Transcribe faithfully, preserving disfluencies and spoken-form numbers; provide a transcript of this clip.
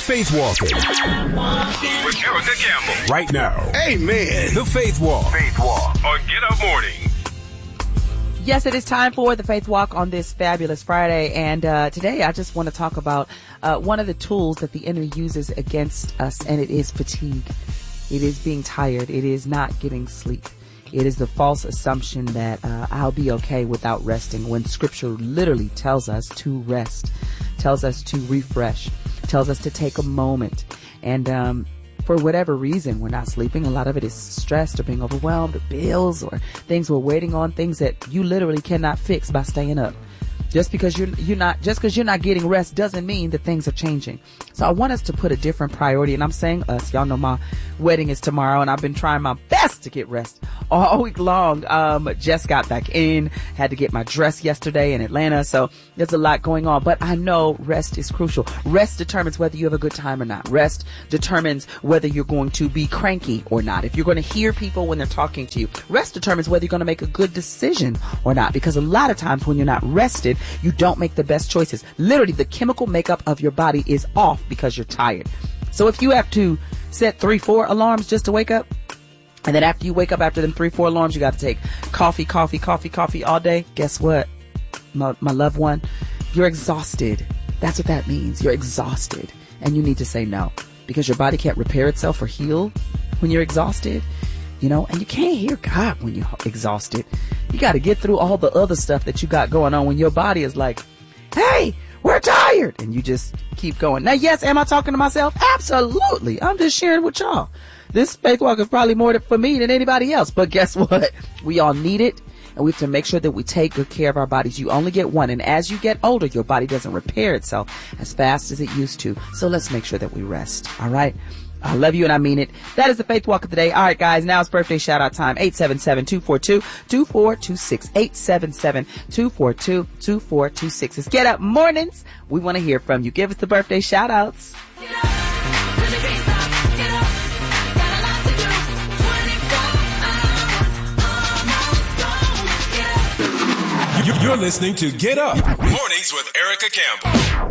Faith Walking with Erica Campbell. Right now. Amen. The Faith Walk. Faith Walk on Get Up Morning. Yes, it is time for the Faith Walk on this fabulous Friday. And uh, today I just want to talk about uh, one of the tools that the enemy uses against us, and it is fatigue. It is being tired. It is not getting sleep. It is the false assumption that uh, I'll be okay without resting, when Scripture literally tells us to rest, tells us to refresh, tells us to take a moment. And um for whatever reason, we're not sleeping. A lot of it is stressed or being overwhelmed, or bills, or things we're waiting on, things that you literally cannot fix by staying up. Just because you're, you're not, just because you're not getting rest doesn't mean that things are changing. So I want us to put a different priority, and I'm saying us. Y'all know my wedding is tomorrow, and I've been trying my best to get rest all week long. Um, just got back in, had to get my dress yesterday in Atlanta. So there's a lot going on, but I know rest is crucial. Rest determines whether you have a good time or not. Rest determines whether you're going to be cranky or not. If you're going to hear people when they're talking to you, rest determines whether you're going to make a good decision or not. Because a lot of times when you're not rested, you don't make the best choices. Literally, the chemical makeup of your body is off because you're tired. So if you have to set three, four alarms just to wake up, and then after you wake up after them three, four alarms, you got to take coffee, coffee, coffee, coffee all day. Guess what? My, my loved one, you're exhausted. That's what that means. You're exhausted, and you need to say no, because your body can't repair itself or heal when you're exhausted. You know, and you can't hear God when you're exhausted. You got to get through all the other stuff that you got going on when your body is like, hey, we're tired. And you just keep going. Now, yes, am I talking to myself? Absolutely. I'm just sharing with y'all. This faith walk is probably more for me than anybody else. But guess what? We all need it. And we have to make sure that we take good care of our bodies. You only get one. And as you get older, your body doesn't repair itself as fast as it used to. So let's make sure that we rest. All right. I love you and I mean it. That is the Faith Walk of the day. All right, guys, now it's birthday shout out time. eight seven seven, two four two, two four two six. eight seven seven, two four two, two four two six. It's Get Up Mornings. We want to hear from you. Give us the birthday shout outs. You're listening to Get Up Mornings with Erica Campbell.